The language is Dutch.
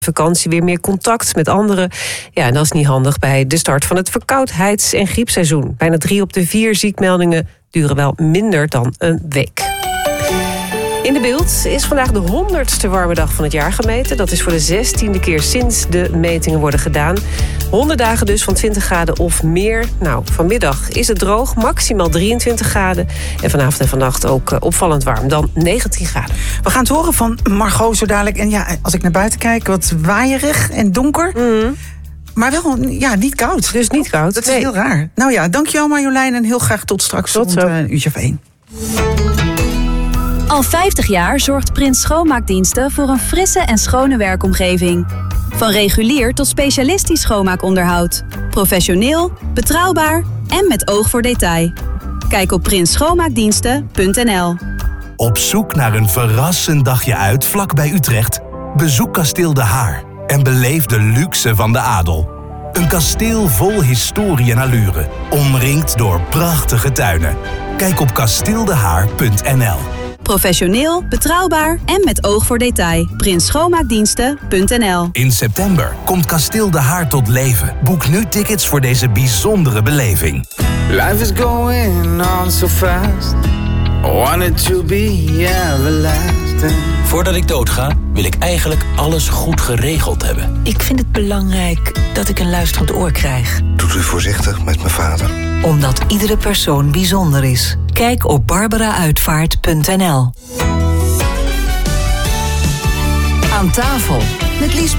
vakantie weer meer contact met anderen. Ja, en dat is niet handig bij de start van het verkoudheids- en griepseizoen. Bijna 3 op de 4 ziekmeldingen duren wel minder dan een week. In de Beeld is vandaag de 100ste warme dag van het jaar gemeten. Dat is voor de 16e keer sinds de metingen worden gedaan. 100 dagen dus van 20 graden of meer. Nou, vanmiddag is het droog, maximaal 23 graden. En vanavond en vannacht ook opvallend warm, dan 19 graden. We gaan het horen van Margot zo dadelijk. En ja, als ik naar buiten kijk, wat waaierig en donker. Maar wel niet koud. Dus niet koud. Dat is heel raar. Nou ja, dankjewel Marjolein en heel graag tot straks. Tot zo. Een uurtje of 1. Al 50 jaar zorgt Prins Schoonmaakdiensten voor een frisse en schone werkomgeving. Van regulier tot specialistisch schoonmaakonderhoud. Professioneel, betrouwbaar en met oog voor detail. Kijk op prinsschoonmaakdiensten.nl. Op zoek naar een verrassend dagje uit vlakbij Utrecht? Bezoek Kasteel De Haar en beleef de luxe van de adel. Een kasteel vol historie en allure, omringd door prachtige tuinen. Kijk op kasteeldehaar.nl. Professioneel, betrouwbaar en met oog voor detail. prinsschoonmaakdiensten.nl. In september komt Kasteel De Haar tot leven. Boek nu tickets voor deze bijzondere beleving. Life is going on so fast. I want it to be everlasting. Voordat ik doodga, wil ik eigenlijk alles goed geregeld hebben. Ik vind het belangrijk dat ik een luisterend oor krijg. Doet u voorzichtig met mijn vader. Omdat iedere persoon bijzonder is. Kijk op barbarauitvaart.nl. Aan tafel met Lies